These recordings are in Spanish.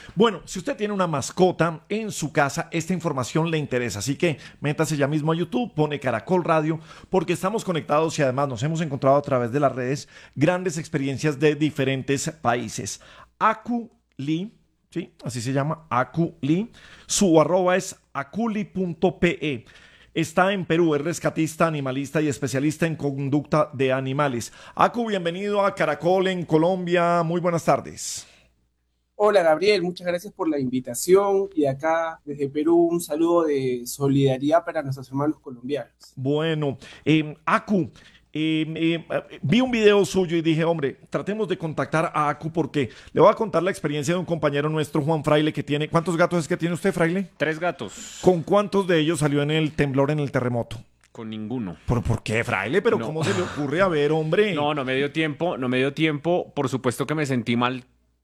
Bueno, si usted tiene una mascota en su casa, esta información le interesa. Así que métase ya mismo a YouTube, pone Caracol Radio, porque estamos conectados y además nos hemos encontrado a través de las redes grandes experiencias de diferentes países. Aculi, ¿sí? Así se llama, Aculi. Su arroba es aculi.pe. Está en Perú, es rescatista, animalista y especialista en conducta de animales. Acu, bienvenido a Caracol en Colombia. Muy buenas tardes. Hola Gabriel, muchas gracias por la invitación y acá desde Perú un saludo de solidaridad para nuestros hermanos colombianos. Bueno, Acu, vi un video suyo y dije, hombre, tratemos de contactar a Acu porque le voy a contar la experiencia de un compañero nuestro, Juan Fraile, que tiene. ¿Cuántos gatos es que tiene usted, Fraile? Tres gatos. ¿Con cuántos de ellos salió en el temblor, en el terremoto? Con ninguno. ¿Por qué, Fraile? ¿Pero No. cómo se le ocurre? A ver, hombre. No me dio tiempo, no me dio tiempo. Por supuesto que me sentí mal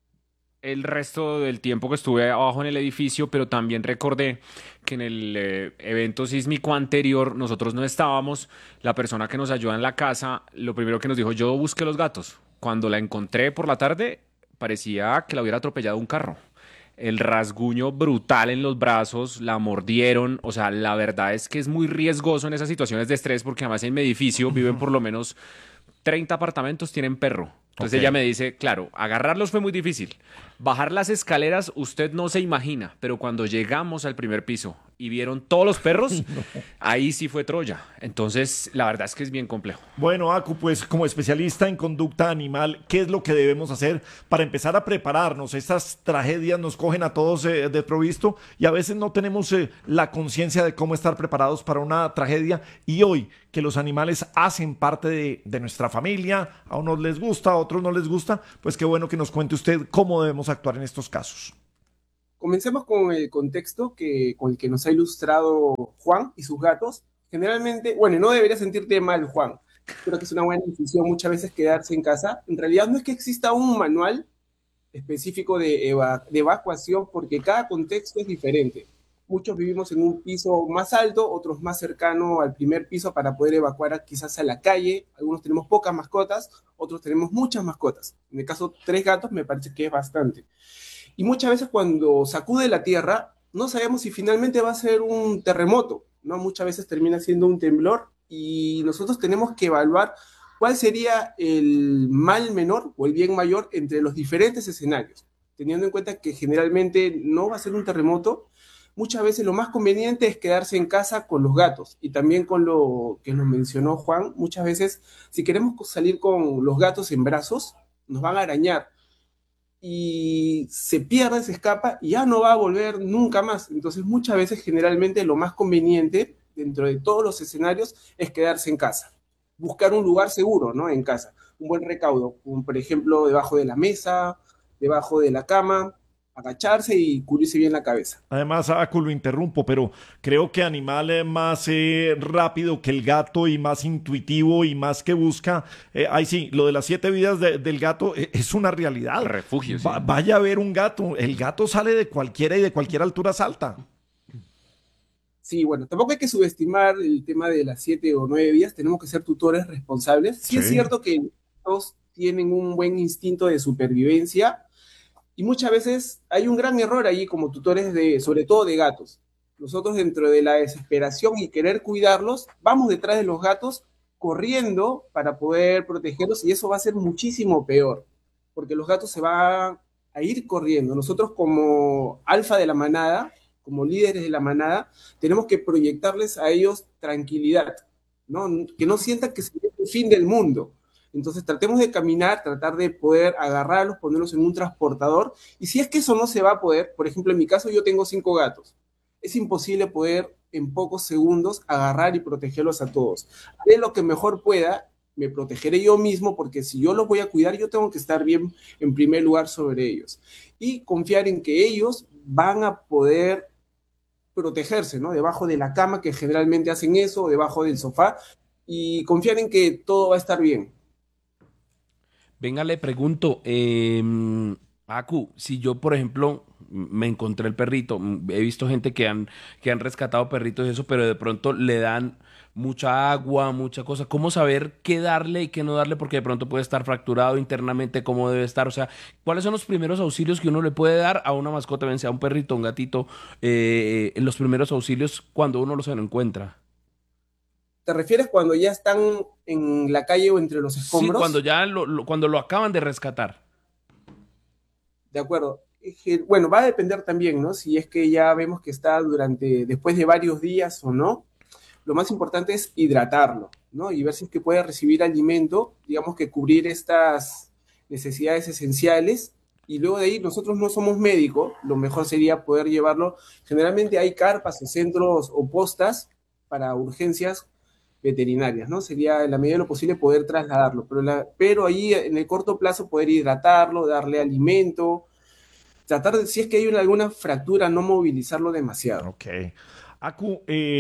el resto del tiempo que estuve abajo en el edificio, pero también recordé que en el evento sísmico anterior nosotros no estábamos. La persona que nos ayuda en la casa, lo primero que nos dijo, yo busqué los gatos. Cuando la encontré por la tarde, parecía que la hubiera atropellado un carro. El rasguño brutal en los brazos, la mordieron, o sea, la verdad es que es muy riesgoso en esas situaciones de estrés porque además en mi edificio viven por lo menos 30 apartamentos, tienen perro. Ok. Entonces ella me dice, claro, agarrarlos fue muy difícil. Bajar las escaleras usted no se imagina, pero cuando llegamos al primer piso y vieron todos los perros, ahí sí fue Troya. Entonces, la verdad es que es bien complejo. Bueno, Acu, pues como especialista en conducta animal, ¿qué es lo que debemos hacer para empezar a prepararnos? Estas tragedias nos cogen a todos de provisto y a veces no tenemos la conciencia de cómo estar preparados para una tragedia. Y hoy que los animales hacen parte de nuestra familia, a unos les gusta, a otros no les gusta, pues qué bueno que nos cuente usted cómo debemos actuar en estos casos. Comencemos con el contexto con el que nos ha ilustrado Juan y sus gatos. Generalmente, bueno, no debería sentirte mal, Juan. Creo que es una buena decisión muchas veces quedarse en casa. En realidad no es que exista un manual específico de evacuación porque cada contexto es diferente. Muchos vivimos en un piso más alto, otros más cercano al primer piso para poder quizás a la calle. Algunos tenemos pocas mascotas, otros tenemos muchas mascotas. En el caso, tres gatos me parece que es bastante. Y muchas veces cuando sacude la tierra, no sabemos si finalmente va a ser un terremoto, ¿no? Muchas veces termina siendo un temblor y nosotros tenemos que evaluar cuál sería el mal menor o el bien mayor entre los diferentes escenarios, teniendo en cuenta que generalmente no va a ser un terremoto. Muchas veces lo más conveniente es quedarse en casa con los gatos y también con lo que nos mencionó Juan. Muchas veces, si queremos salir con los gatos en brazos, nos van a arañar y se pierde, se escapa y ya no va a volver nunca más. Entonces, muchas veces, generalmente, lo más conveniente dentro de todos los escenarios es quedarse en casa. Buscar un lugar seguro, ¿no? En casa. Un buen recaudo, como por ejemplo, debajo de la mesa, debajo de la cama, agacharse y cubrirse bien la cabeza. Además, Acu, lo interrumpo, pero creo que animal más rápido que el gato y más intuitivo y más que busca. Ay, sí, lo de las 7 vidas del gato es una realidad. Refugio, sí. Vaya a ver un gato. El gato sale de cualquiera y de cualquier altura salta. Sí, bueno, tampoco hay que subestimar el tema de las 7 o 9 vidas, tenemos que ser tutores responsables. Sí es Sí. cierto que todos tienen un buen instinto de supervivencia, y muchas veces hay un gran error ahí como tutores sobre todo de gatos. Nosotros dentro de la desesperación y querer cuidarlos, vamos detrás de los gatos corriendo para poder protegerlos y eso va a ser muchísimo peor, porque los gatos se van a ir corriendo. Nosotros como alfa de la manada, como líderes de la manada, tenemos que proyectarles a ellos tranquilidad, ¿no? Que no sientan que es el fin del mundo. Entonces tratemos de caminar, tratar de poder agarrarlos, ponerlos en un transportador. Y si es que eso no se va a poder, por ejemplo, en mi caso yo tengo 5 gatos. Es imposible poder en pocos segundos agarrar y protegerlos a todos. Haré lo que mejor pueda, me protegeré yo mismo, porque si yo los voy a cuidar, yo tengo que estar bien en primer lugar sobre ellos. Y confiar en que ellos van a poder protegerse, ¿no? Debajo de la cama, que generalmente hacen eso, o debajo del sofá, y confiar en que todo va a estar bien. Venga, le pregunto, Aku, si yo, por ejemplo, me encontré el perrito. He visto gente que han rescatado perritos y eso, pero de pronto le dan mucha agua, mucha cosa. ¿Cómo saber qué darle y qué no darle? Porque de pronto puede estar fracturado internamente, cómo debe estar. O sea, ¿cuáles son los primeros auxilios que uno le puede dar a una mascota, bien sea un perrito, un gatito, los primeros auxilios cuando uno los encuentra? ¿Te refieres cuando ya están en la calle o entre los Sí, escombros? cuando ya cuando lo acaban de rescatar. De acuerdo. Es que, bueno, va a depender también, ¿no? Si es que ya vemos que está después de varios días o no. Lo más importante es hidratarlo, ¿no? Y ver si es que puede recibir alimento, digamos que cubrir estas necesidades esenciales. Y luego de ahí, nosotros no somos médicos, lo mejor sería poder llevarlo. Generalmente hay carpas o centros o postas para urgencias veterinarias, ¿no? Sería en la medida de lo posible poder trasladarlo, pero ahí en el corto plazo poder hidratarlo, darle alimento, tratar de, si es que hay alguna fractura, no movilizarlo demasiado. Ok. Aku,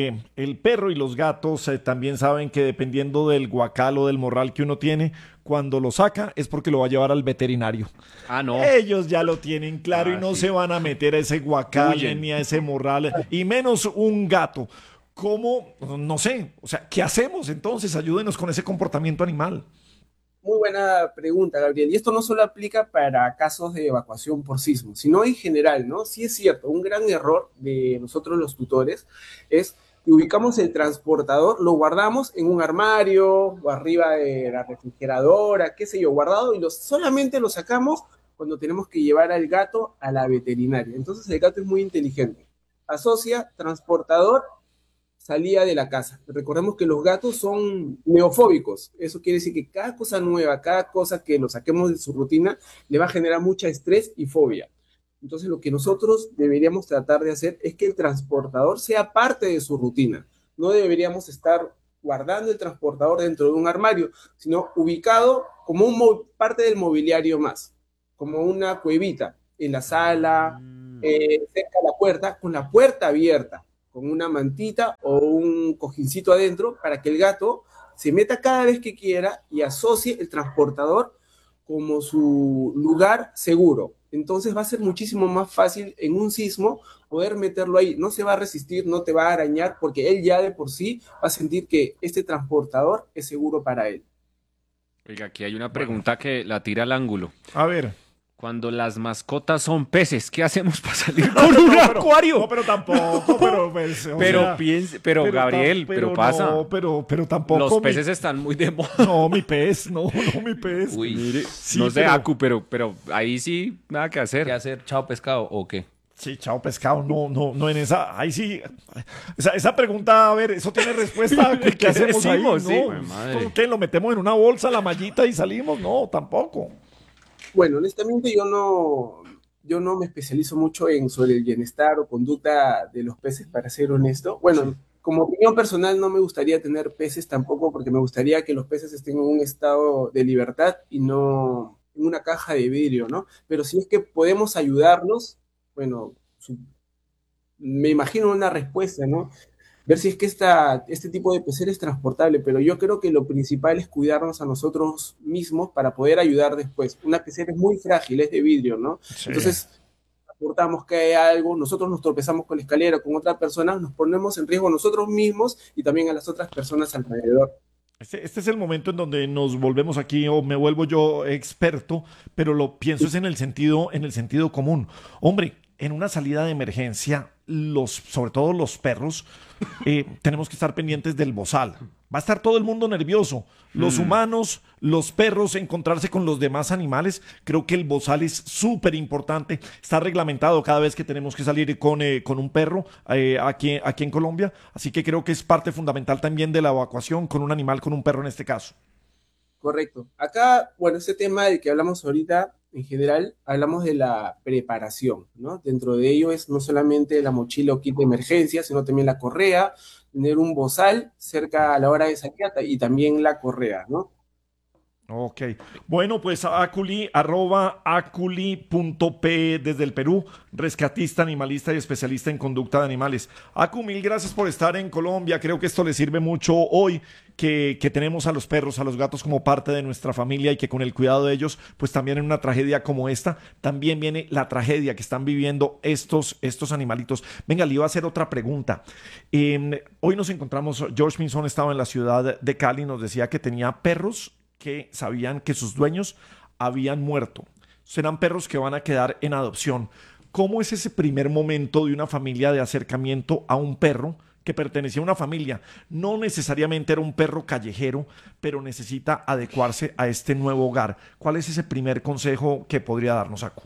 el perro y los gatos también saben que dependiendo del guacal o del morral que uno tiene, cuando lo saca es porque lo va a llevar al veterinario. Ah, no. Ellos ya lo tienen claro y no Sí. se van a meter a ese guacal Huyen. ni a ese morral, y menos un gato. ¿Cómo? No sé. O sea, ¿qué hacemos entonces? Ayúdenos con ese comportamiento animal. Muy buena pregunta, Gabriel. Y esto no solo aplica para casos de evacuación por sismo, sino en general, ¿no? Sí es cierto, un gran error de nosotros los tutores es que ubicamos el transportador, lo guardamos en un armario o arriba de la refrigeradora, qué sé yo, guardado y solamente lo sacamos cuando tenemos que llevar al gato a la veterinaria. Entonces el gato es muy inteligente. Asocia transportador salía de la casa. Recordemos que los gatos son neofóbicos. Eso quiere decir que cada cosa nueva, cada cosa que lo saquemos de su rutina, le va a generar mucha estrés y fobia. Entonces, lo que nosotros deberíamos tratar de hacer es que el transportador sea parte de su rutina. No deberíamos estar guardando el transportador dentro de un armario, sino ubicado como parte del mobiliario más, como una cuevita en la sala, cerca de la puerta, con la puerta abierta con una mantita o un cojincito adentro para que el gato se meta cada vez que quiera y asocie el transportador como su lugar seguro. Entonces va a ser muchísimo más fácil en un sismo poder meterlo ahí. No se va a resistir, no te va a arañar porque él ya de por sí va a sentir que este transportador es seguro para él. Oiga, aquí hay una pregunta que la tira al ángulo. A ver. Cuando las mascotas son peces, ¿qué hacemos para salir con un acuario? No, pero tampoco, pero pues, o Pero sea, piense, pero Gabriel, pero pasa. No, pero tampoco. Los peces están muy de moda. No, mi pez, no, mi pez. Uy, Mire, Sí, no sé, pero- Acu, pero ahí sí, nada que hacer. ¿qué hacer? ¿Chao pescado o qué? Sí, chao pescado, no en esa, ahí sí, esa pregunta, a ver, eso tiene respuesta, ¿qué, ¿Qué hacemos ahí? decimos? Sí, No, madre. ¿qué, lo metemos en una bolsa, la mallita y salimos? No, tampoco. Bueno, honestamente yo no me especializo mucho sobre el bienestar o conducta de los peces, para ser honesto. Bueno, como opinión personal no me gustaría tener peces tampoco porque me gustaría que los peces estén en un estado de libertad y no en una caja de vidrio, ¿no? Pero si es que podemos ayudarlos, bueno, me imagino una respuesta, ¿no? Ver si es que este tipo de pecera es transportable, pero yo creo que lo principal es cuidarnos a nosotros mismos para poder ayudar después. Una pecera es muy frágil, es de vidrio, ¿no? Sí. Entonces, aportamos que hay algo, nosotros nos tropezamos con la escalera, con otra persona, nos ponemos en riesgo a nosotros mismos y también a las otras personas alrededor. Este es el momento en donde nos volvemos aquí o me vuelvo yo experto, pero lo pienso es en el sentido común. Hombre, en una salida de emergencia, sobre todo los perros, tenemos que estar pendientes del bozal. Va a estar todo el mundo nervioso. Los humanos, los perros, encontrarse con los demás animales. Creo que el bozal es súper importante. Está reglamentado cada vez que tenemos que salir con un perro aquí en Colombia. Así que creo que es parte fundamental también de la evacuación con un animal, con un perro en este caso. Correcto. Acá, bueno, ese tema del que hablamos ahorita, en general, hablamos de la preparación, ¿no? Dentro de ello es no solamente la mochila o kit de emergencia, sino también la correa, tener un bozal cerca a la hora de salida y también la correa, ¿no? Ok. Bueno, pues Aculi, arroba aculi.p desde el Perú, rescatista, animalista y especialista en conducta de animales. Acu, mil gracias por estar en Colombia. Creo que esto le sirve mucho hoy que tenemos a los perros, a los gatos como parte de nuestra familia y que con el cuidado de ellos, pues también en una tragedia como esta, también viene la tragedia que están viviendo estos animalitos. Venga, le iba a hacer otra pregunta. Hoy nos encontramos, George Minson estaba en la ciudad de Cali, nos decía que tenía perros que sabían que sus dueños habían muerto. Serán perros que van a quedar en adopción. ¿Cómo es ese primer momento de una familia de acercamiento a un perro que pertenecía a una familia? No necesariamente era un perro callejero, pero necesita adecuarse a este nuevo hogar. ¿Cuál es ese primer consejo que podría darnos, Acu?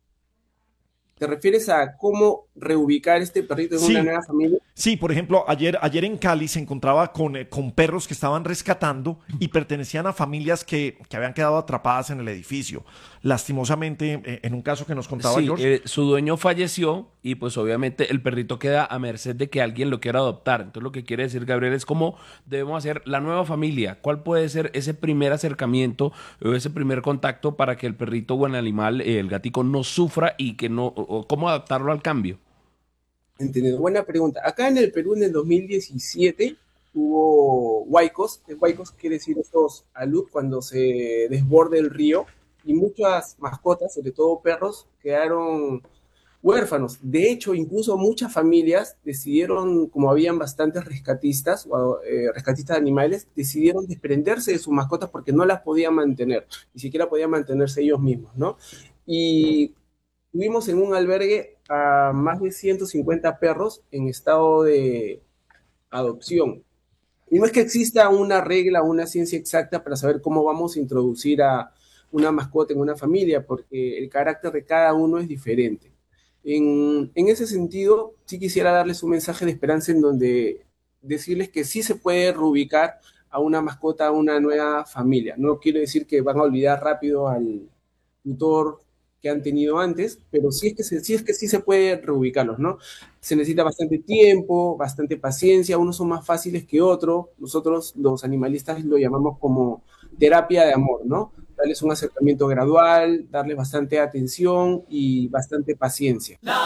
¿Te refieres a cómo reubicar este perrito en una Sí, nueva familia? sí, por ejemplo, ayer en Cali se encontraba con perros que estaban rescatando y pertenecían a familias que habían quedado atrapadas en el edificio. Lastimosamente, en un caso que nos contaba Sí, George, su dueño falleció y pues obviamente el perrito queda a merced de que alguien lo quiera adoptar. Entonces lo que quiere decir Gabriel es cómo debemos hacer la nueva familia. ¿Cuál puede ser ese primer acercamiento o ese primer contacto para que el perrito o el animal, el gatico, no sufra y que no, o cómo adaptarlo al cambio? Entendido. Buena pregunta. Acá en el Perú en el 2017 hubo huaicos. Huaicos quiere decir estos alud cuando se desborde el río y muchas mascotas, sobre todo perros, quedaron huérfanos. De hecho, incluso muchas familias decidieron, como habían bastantes rescatistas o rescatistas de animales, decidieron desprenderse de sus mascotas porque no las podían mantener, ni siquiera podían mantenerse ellos mismos, ¿no? Y tuvimos en un albergue a más de 150 perros en estado de adopción. Y no es que exista una regla, una ciencia exacta para saber cómo vamos a introducir a una mascota en una familia, porque el carácter de cada uno es diferente. En ese sentido, sí quisiera darles un mensaje de esperanza en donde decirles que sí se puede reubicar a una mascota a una nueva familia. No quiero decir que van a olvidar rápido al tutor que han tenido antes, pero sí se puede reubicarlos, ¿no? Se necesita bastante tiempo, bastante paciencia, unos son más fáciles que otros, nosotros los animalistas lo llamamos como terapia de amor, ¿no? Darles un acercamiento gradual, darles bastante atención y bastante paciencia.